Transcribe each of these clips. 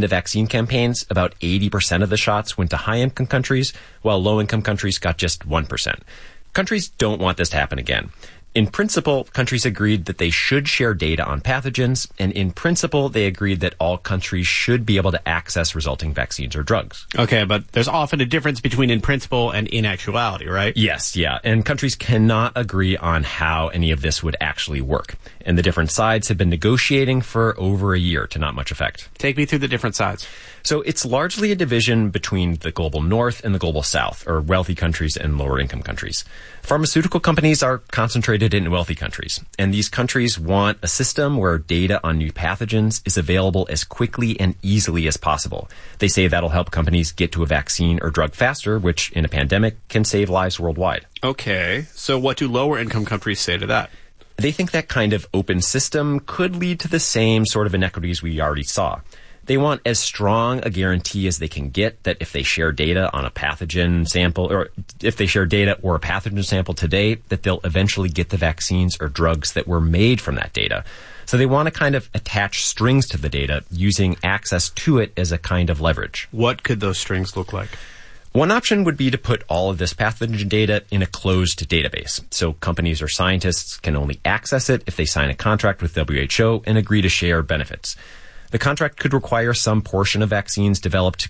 into vaccine campaigns, about 80% of the shots went to high-income countries, while low-income countries got just 1%. Countries don't want this to happen again. In principle, countries agreed that they should share data on pathogens, and in principle, they agreed that all countries should be able to access resulting vaccines or drugs. Okay, but there's often a difference between in principle and in actuality, right? Yes, yeah, and countries cannot agree on how any of this would actually work. And the different sides have been negotiating for over a year to not much effect. Take me through the different sides. So it's largely a division between the global north and the global south, or wealthy countries and lower income countries. Pharmaceutical companies are concentrated in wealthy countries, and these countries want a system where data on new pathogens is available as quickly and easily as possible. They say that'll help companies get to a vaccine or drug faster, which in a pandemic can save lives worldwide. Okay, so what do lower income countries say to that? They think that kind of open system could lead to the same sort of inequities we already saw. They want as strong a guarantee as they can get that if they share data on a pathogen sample, or if they share data or a pathogen sample today, that they'll eventually get the vaccines or drugs that were made from that data. So they want to kind of attach strings to the data, using access to it as a kind of leverage. What could those strings look like? One option would be to put all of this pathogen data in a closed database. So companies or scientists can only access it if they sign a contract with WHO and agree to share benefits. The contract could require some portion of vaccines developed to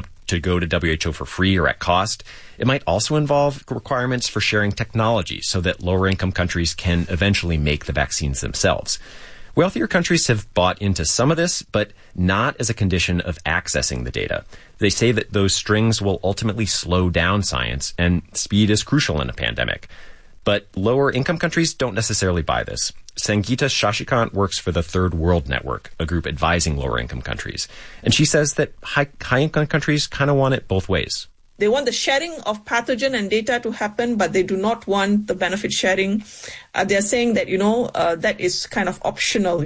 go to WHO for free or at cost. It might also involve requirements for sharing technology so that lower income countries can eventually make the vaccines themselves. Wealthier countries have bought into some of this, but not as a condition of accessing the data. They say that those strings will ultimately slow down science, and speed is crucial in a pandemic. But lower income countries don't necessarily buy this. Sangeeta Shashikant works for the Third World Network, a group advising lower income countries. And she says that high income countries kind of want it both ways. They want the sharing of pathogen and data to happen, but they do not want the benefit sharing. They're saying that, that is kind of optional,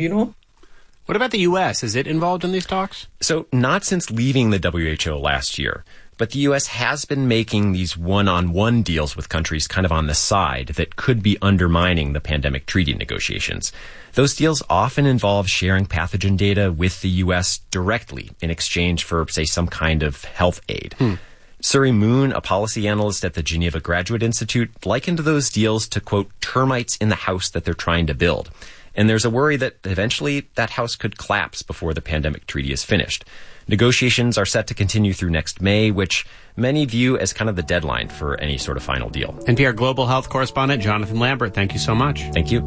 What about the U.S.? Is it involved in these talks? So not since leaving the WHO last year. But the U.S. has been making these one-on-one deals with countries kind of on the side that could be undermining the pandemic treaty negotiations. Those deals often involve sharing pathogen data with the U.S. directly in exchange for, say, some kind of health aid. Suri Moon, a policy analyst at the Geneva Graduate Institute, likened those deals to, quote, termites in the house that they're trying to build. And there's a worry that eventually that house could collapse before the pandemic treaty is finished. Negotiations are set to continue through next May, which many view as kind of the deadline for any sort of final deal. NPR Global Health correspondent Jonathan Lambert, thank you so much. Thank you.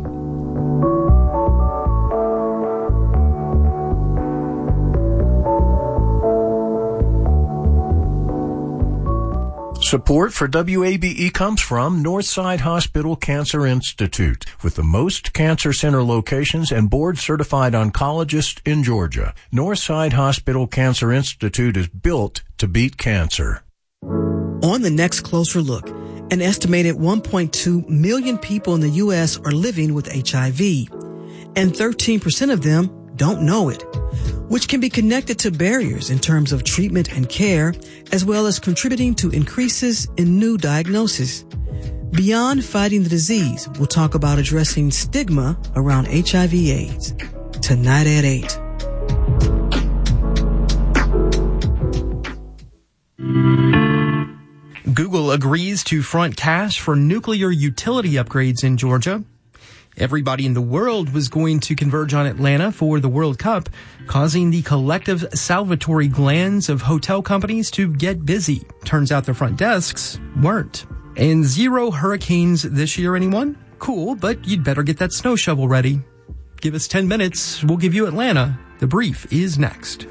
Support for WABE comes from Northside Hospital Cancer Institute, with the most cancer center locations and board-certified oncologists in Georgia. Northside Hospital Cancer Institute is built to beat cancer. On the next Closer Look, an estimated 1.2 million people in the U.S. are living with HIV, and 13% of them don't know it, which can be connected to barriers in terms of treatment and care, as well as contributing to increases in new diagnoses. Beyond fighting the disease, we'll talk about addressing stigma around HIV/AIDS. Tonight at 8. Google agrees to front cash for nuclear utility upgrades in Georgia. Everybody in the world was going to converge on Atlanta for the World Cup, causing the collective salivatory glands of hotel companies to get busy. Turns out their front desks weren't. And 0 hurricanes this year, anyone? Cool, but you'd better get that snow shovel ready. Give us 10 minutes, we'll give you Atlanta. The Brief is next.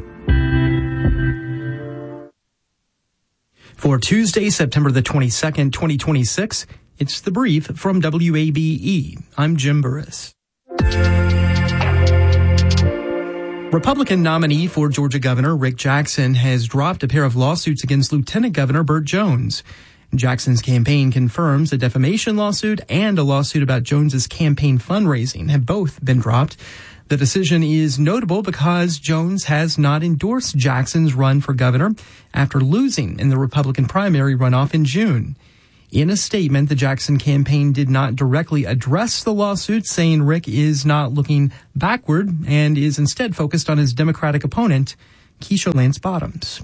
For Tuesday, September the 22nd, 2026, it's The Brief from WABE. I'm Jim Burris. Republican nominee for Georgia Governor Rick Jackson has dropped a pair of lawsuits against Lieutenant Governor Burt Jones. Jackson's campaign confirms a defamation lawsuit and a lawsuit about Jones's campaign fundraising have both been dropped. The decision is notable because Jones has not endorsed Jackson's run for governor after losing in the Republican primary runoff in June. In a statement, the Jackson campaign did not directly address the lawsuit, saying Rick is not looking backward and is instead focused on his Democratic opponent, Keisha Lance Bottoms.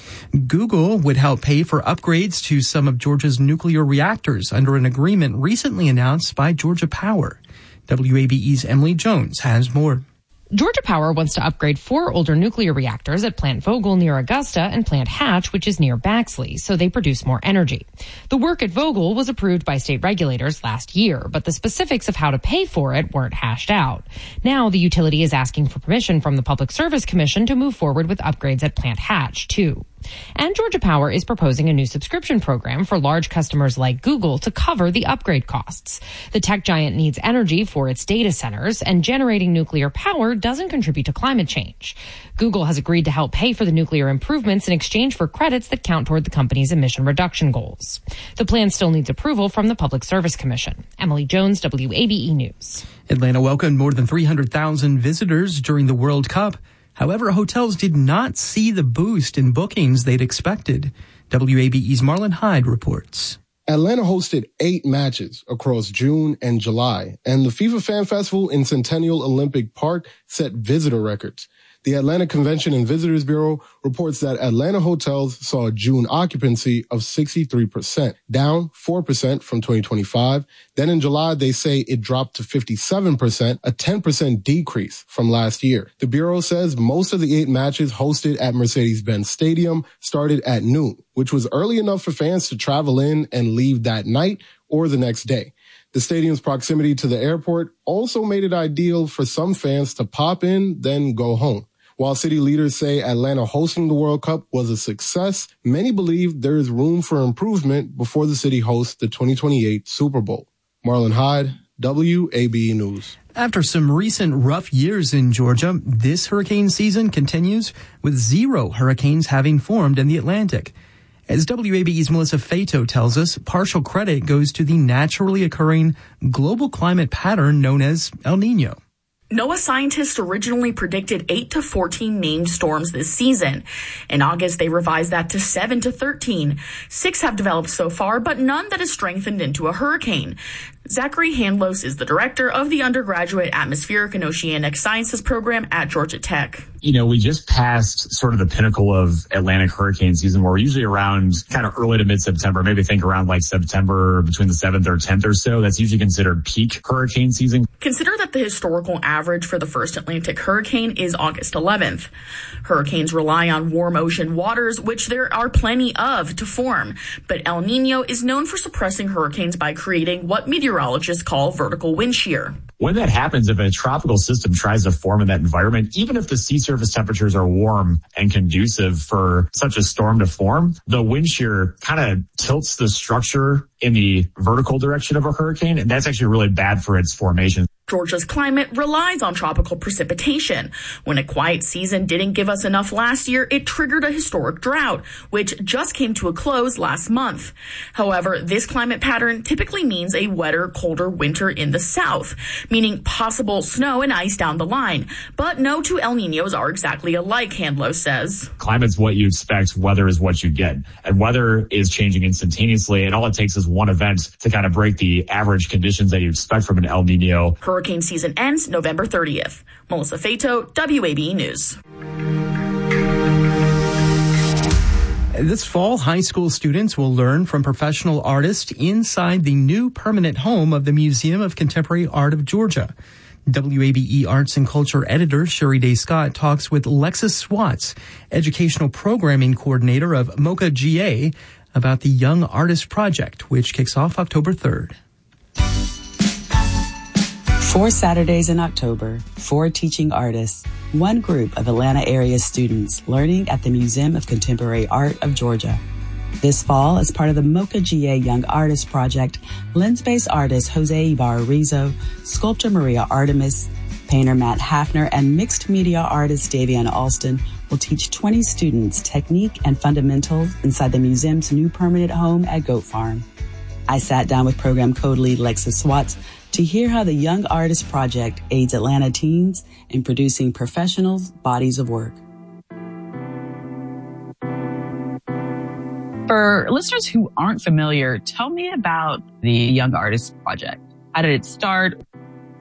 Google would help pay for upgrades to some of Georgia's nuclear reactors under an agreement recently announced by Georgia Power. WABE's Emily Jones has more. Georgia Power wants to upgrade 4 older nuclear reactors at Plant Vogtle near Augusta and Plant Hatch, which is near Baxley, so they produce more energy. The work at Vogtle was approved by state regulators last year, but the specifics of how to pay for it weren't hashed out. Now the utility is asking for permission from the Public Service Commission to move forward with upgrades at Plant Hatch, too. And Georgia Power is proposing a new subscription program for large customers like Google to cover the upgrade costs. The tech giant needs energy for its data centers, and generating nuclear power doesn't contribute to climate change. Google has agreed to help pay for the nuclear improvements in exchange for credits that count toward the company's emission reduction goals. The plan still needs approval from the Public Service Commission. Emily Jones, WABE News. Atlanta welcomed more than 300,000 visitors during the World Cup. However, hotels did not see the boost in bookings they'd expected. WABE's Marlon Hyde reports. Atlanta hosted 8 matches across June and July, and the FIFA Fan Festival in Centennial Olympic Park set visitor records. The Atlanta Convention and Visitors Bureau reports that Atlanta hotels saw a June occupancy of 63%, down 4% from 2025. Then in July, they say it dropped to 57%, a 10% decrease from last year. The Bureau says most of the 8 matches hosted at Mercedes-Benz Stadium started at noon, which was early enough for fans to travel in and leave that night or the next day. The stadium's proximity to the airport also made it ideal for some fans to pop in, then go home. While city leaders say Atlanta hosting the World Cup was a success, many believe there is room for improvement before the city hosts the 2028 Super Bowl. Marlon Hyde, WABE News. After some recent rough years in Georgia, this hurricane season continues with 0 hurricanes having formed in the Atlantic. As WABE's Melissa Fato tells us, partial credit goes to the naturally occurring global climate pattern known as El Niño. NOAA scientists originally predicted 8 to 14 named storms this season. In August, they revised that to 7 to 13. 6 have developed so far, but none that has strengthened into a hurricane. Zachary Handlos is the director of the undergraduate atmospheric and oceanic sciences program at Georgia Tech. You know, we just passed sort of the pinnacle of Atlantic hurricane season, where we're usually around kind of early to mid-September, maybe think around like September between the 7th or 10th or so. That's usually considered peak hurricane season. Consider that the historical average for the first Atlantic hurricane is August 11th. Hurricanes rely on warm ocean waters, which there are plenty of to form. But El Niño is known for suppressing hurricanes by creating what meteorologists call vertical wind shear. When that happens, if a tropical system tries to form in that environment, even if the sea surface temperatures are warm and conducive for such a storm to form, the wind shear kind of tilts the structure in the vertical direction of a hurricane, and that's actually really bad for its formation. Georgia's climate relies on tropical precipitation. When a quiet season didn't give us enough last year, it triggered a historic drought, which just came to a close last month. However, this climate pattern typically means a wetter, colder winter in the south, meaning possible snow and ice down the line. But no two El Niños are exactly alike, Handlos says. Climate's what you expect, weather is what you get. And weather is changing instantaneously, and all it takes is one event to kind of break the average conditions that you expect from an El Niño. Hurricane season ends November 30th. Melissa Fato, WABE News. This fall, high school students will learn from professional artists inside the new permanent home of the Museum of Contemporary Art of Georgia. WABE Arts and Culture editor Sherry Day Scott talks with Lexus Swats, educational programming coordinator of Mocha GA, about the Young Artist Project, which kicks off October 3rd. 4 Saturdays in October, 4 teaching artists, 1 group of Atlanta area students learning at the Museum of Contemporary Art of Georgia. This fall, as part of the Mocha GA Young Artist Project, lens-based artist Jose Ibarra-Rizzo, sculptor Maria Artemis, painter Matt Hafner, and mixed media artist Davian Alston will teach 20 students technique and fundamentals inside the museum's new permanent home at Goat Farm. I sat down with program code lead Lexus Swats to hear how the Young Artist Project aids Atlanta teens in producing professionals' bodies of work. For listeners who aren't familiar, tell me about the Young Artist Project. How did it start?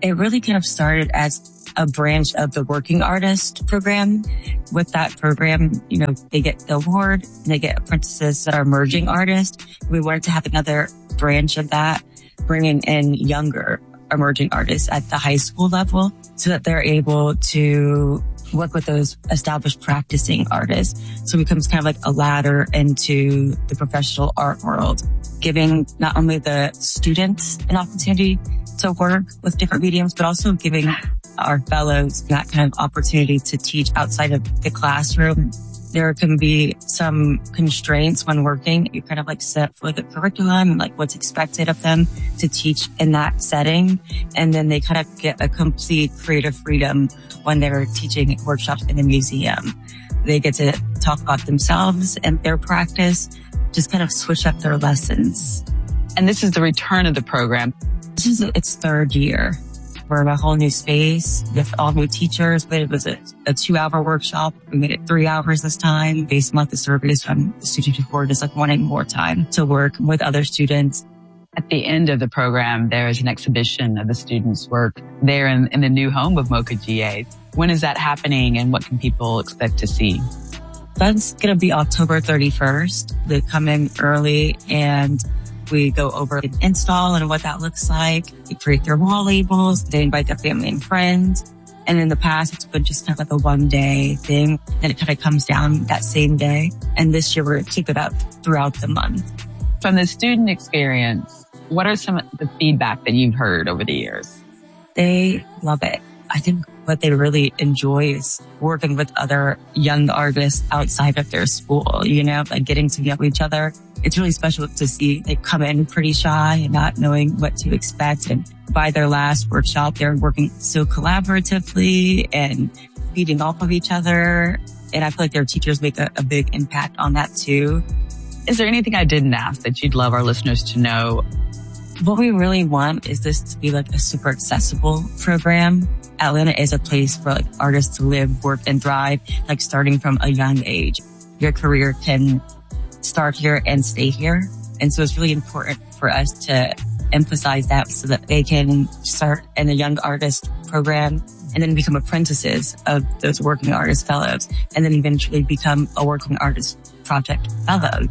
It really kind of started as a branch of the Working Artist program. With that program, they get the award and they get apprentices that are emerging artists. We wanted to have another branch of that, bringing in younger emerging artists at the high school level so that they're able to work with those established practicing artists. So it becomes kind of like a ladder into the professional art world, giving not only the students an opportunity to work with different mediums, but also giving our fellows that kind of opportunity to teach outside of the classroom. There can be some constraints when working. You kind of like set for the curriculum and like what's expected of them to teach in that setting. And then they kind of get a complete creative freedom when they're teaching workshops in a museum. They get to talk about themselves and their practice, just kind of switch up their lessons. And this is the return of the program. This is its third year. We're in a whole new space with all new teachers, but it was a 2-hour workshop. We made it 3 hours this time based on the surveys from the students before, just like wanting more time to work with other students. At the end of the program, there is an exhibition of the students' work there in the new home of MoCA GA. When is that happening and what can people expect to see? That's going to be October 31st. They come in early and we go over an install and what that looks like. They create their wall labels. They invite their family and friends. And in the past, it's been just kind of like a one-day thing. Then it kind of comes down that same day. And this year, we're going to keep it up throughout the month. From the student experience, what are some of the feedback that you've heard over the years? They love it. I think what they really enjoy is working with other young artists outside of their school, like getting to know each other. It's really special to see they come in pretty shy and not knowing what to expect. And by their last workshop, they're working so collaboratively and feeding off of each other. And I feel like their teachers make a big impact on that too. Is there anything I didn't ask that you'd love our listeners to know? What we really want is this to be like a super accessible program. Atlanta is a place for like artists to live, work, and thrive, like starting from a young age. Your career can start here and stay here. And so it's really important for us to emphasize that so that they can start in a young artist program and then become apprentices of those working artist fellows and then eventually become a working artist project fellow.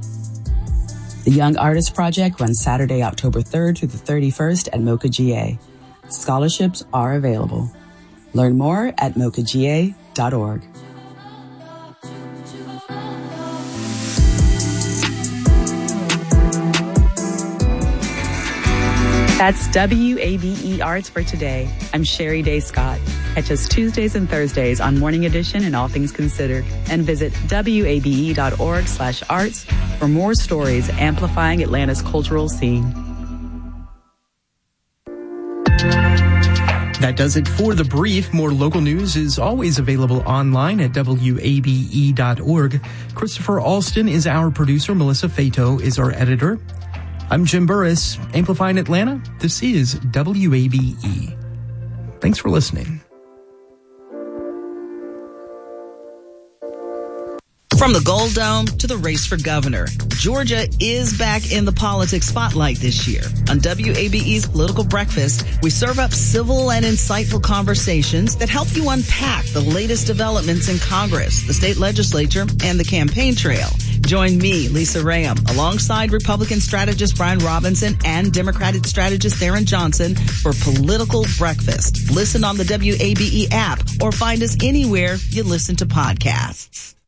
The Young Artist Project runs Saturday, October 3rd through the 31st at MoCA GA. Scholarships are available. Learn more at mocaga.org. That's WABE Arts for today. I'm Sherry Day Scott. Catch us Tuesdays and Thursdays on Morning Edition and All Things Considered. And visit wabe.org/arts for more stories amplifying Atlanta's cultural scene. That does it for The Brief. More local news is always available online at wabe.org. Christopher Alston is our producer. Melissa Fato is our editor. I'm Jim Burris, amplifying Atlanta. This is WABE. Thanks for listening. From the Gold Dome to the race for governor, Georgia is back in the politics spotlight this year. On WABE's Political Breakfast, we serve up civil and insightful conversations that help you unpack the latest developments in Congress, the state legislature, and the campaign trail. Join me, Lisa Rayam, alongside Republican strategist Brian Robinson and Democratic strategist Theron Johnson for Political Breakfast. Listen on the WABE app or find us anywhere you listen to podcasts.